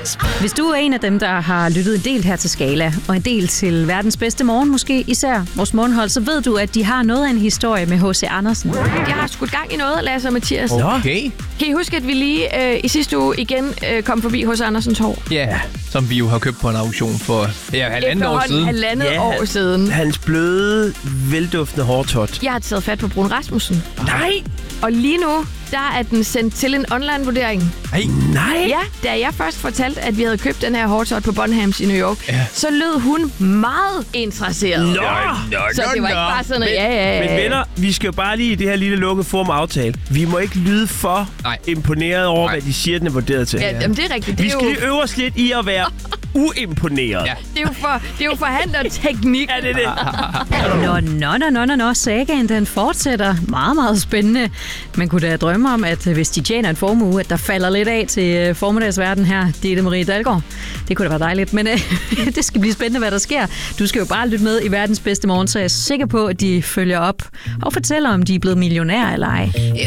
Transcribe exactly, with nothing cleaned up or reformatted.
Hvis du er en af dem, der har lyttet en del her til Skala, og en del til verdens bedste morgen, måske især vores morgenhold, så ved du, at de har noget af en historie med H C Andersen. Jeg har skudt gang i noget, Lasse og Mathias. Okay. Kan I huske, at vi lige øh, i sidste uge igen øh, kom forbi H C Andersens hår? Ja, som vi jo har købt på en auktion for ja, halvandet år siden. halvandet Ja, år siden. Hans bløde, velduftende hårtot. Jeg har taget fat på Brun Rasmussen. Nej! Og lige nu, der er den sendt til en online-vurdering. Ej. Nej! Ja, da jeg først fortalte, at vi havde købt den her hårtot på Bonhams i New York, ja. så lød hun meget interesseret. Nå! Så det var ikke bare sådan, at ja, ja, ja. Men venner, vi skal jo bare lige i det her lille lukkede form aftale. Vi må ikke lyde for Nej. imponeret over, Nej. hvad de siger, den er vurderet til. Ja, jamen, det er rigtigt. Det Vi er skal jo, lige øve os lidt i at være uimponeret. Ja. det er jo for, det er jo forhandlerteknik. Er det det? Nå, nå, nå, nå, nå, nå, sagaen den fortsætter. Meget, meget spændende. Man kunne da drømme om, at hvis de tjener en formue, at der falder lidt af til formiddagsverden her. Ditte Marie Dalgaard. Det kunne da være dejligt, men øh, det skal blive spændende, hvad der sker. Du skal jo bare lytte med i verdens bedste morgen, så jeg er sikker på, at de følger op og fortæller, om de er blevet millionærer eller ej.